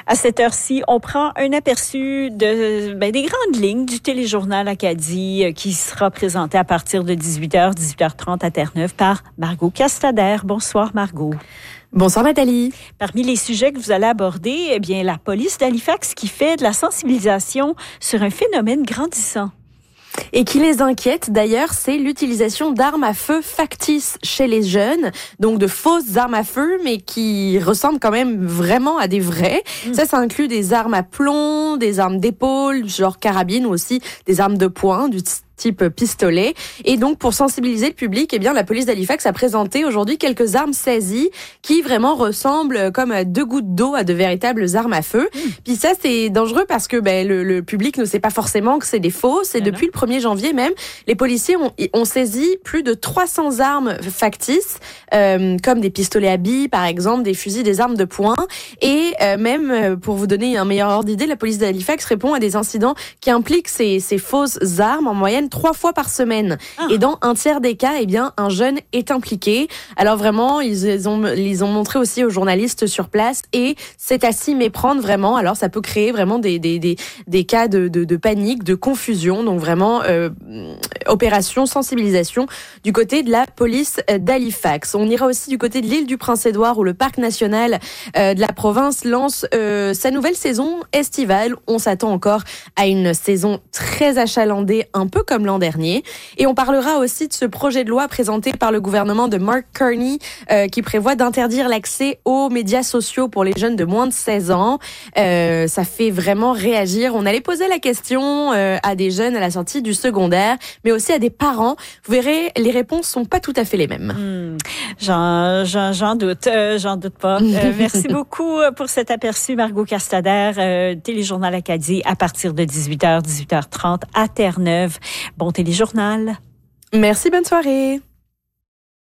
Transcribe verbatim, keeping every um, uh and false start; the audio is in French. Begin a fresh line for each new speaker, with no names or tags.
À cette heure-ci, on prend un aperçu de, ben, des grandes lignes du téléjournal Acadie euh, qui sera présenté à partir de dix-huit heures, dix-huit heures trente à Terre-Neuve par Margot Castader. Bonsoir Margot.
Bonsoir Nathalie.
Parmi les sujets que vous allez aborder, eh bien, la police d'Halifax qui fait de la sensibilisation sur un phénomène grandissant.
Et qui les inquiète d'ailleurs, c'est l'utilisation d'armes à feu factices chez les jeunes, donc de fausses armes à feu, mais qui ressemblent quand même vraiment à des vraies. Mmh. Ça, ça inclut des armes à plomb, des armes d'épaule, genre carabine, ou aussi des armes de poing, du type pistolet. Et donc, pour sensibiliser le public, eh bien, la police d'Halifax a présenté aujourd'hui quelques armes saisies qui vraiment ressemblent comme à deux gouttes d'eau à de véritables armes à feu. Mmh. Puis ça, c'est dangereux parce que ben, le, le public ne sait pas forcément que c'est des fausses. Et ben depuis non. le premier janvier même, les policiers ont, ont saisi plus de trois cents armes factices, euh, comme des pistolets à billes, par exemple, des fusils, des armes de poing. Et euh, même, pour vous donner un meilleur ordre d'idée, la police d'Halifax répond à des incidents qui impliquent ces, ces fausses armes en moyenne trois fois par semaine. Ah. Et dans un tiers des cas, eh bien, un jeune est impliqué. Alors vraiment, ils ont, ils ont montré aussi aux journalistes sur place et c'est à s'y méprendre vraiment. Alors ça peut créer vraiment des, des, des, des cas de, de, de panique, de confusion. Donc vraiment, euh, opération sensibilisation du côté de la police d'Halifax. On ira aussi du côté de l'île du Prince-Édouard où le parc national euh, de la province lance euh, sa nouvelle saison estivale. On s'attend encore à une saison très achalandée, un peu comme l'an dernier. Et on parlera aussi de ce projet de loi présenté par le gouvernement de Mark Carney euh, qui prévoit d'interdire l'accès aux médias sociaux pour les jeunes de moins de seize ans. Euh, ça fait vraiment réagir. On allait poser la question euh, à des jeunes à la sortie du secondaire, mais aussi à des parents. Vous verrez, les réponses sont pas tout à fait les mêmes.
Mmh, j'en, j'en, j'en doute, euh, j'en doute pas. Euh, merci beaucoup pour cet aperçu, Margot Castader, euh, Téléjournal Acadie à partir de dix-huit heures, dix-huit heures trente à Terre-Neuve. Bon téléjournal.
Merci, bonne soirée.